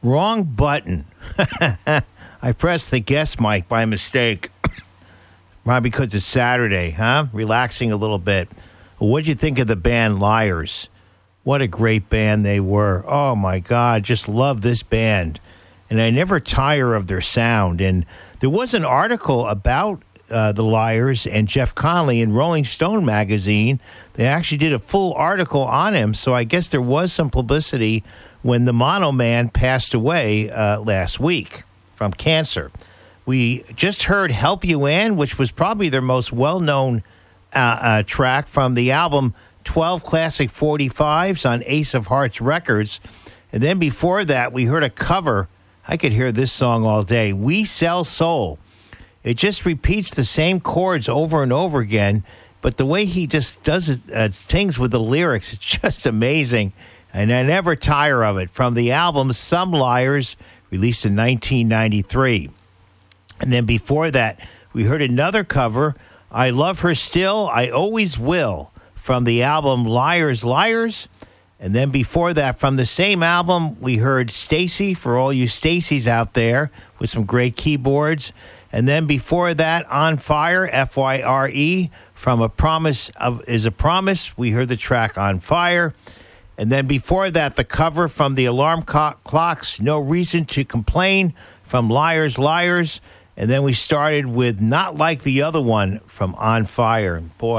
Wrong button. I pressed the guest mic by mistake. Probably because it's Saturday, huh? Relaxing a little bit. What'd you think of the band Liars? What a great band they were. Oh, my God. Just love this band. And I never tire of their sound. And there was an article about the Liars and Jeff Conley in Rolling Stone magazine. They actually did a full article on him. So I guess there was some publicity when the Mono Man passed away last week from cancer. We just heard Help You Ann, which was probably their most well-known track from the album 12 Classic 45s on Ace of Hearts Records. And then before that, we heard a cover. I could hear this song all day, We Sell Soul. It just repeats the same chords over and over again, but the way he just does it, sings with the lyrics, it's just amazing. And I never tire of it. From the album Some Liars, released in 1993. And then before that, we heard another cover, I Love Her Still, I Always Will, from the album Liars, Liars. And then before that, from the same album, we heard Stacy, for all you Stacys out there, with some great keyboards. And then before that, On Fire, F-Y-R-E, from A Promise is a Promise. We heard the track On Fire. And then before that, the cover from the Alarm Clocks, No Reason to Complain, from Liars, Liars. And then we started with Not Like the Other One from On Fire. Boy.